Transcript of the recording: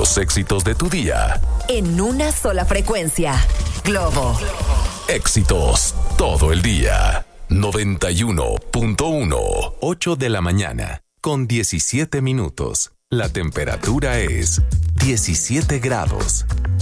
Los éxitos de tu día. En una sola frecuencia. Globo. Éxitos todo el día. 91.1. 8 de la mañana. Con 17 minutos. La temperatura es 17 grados.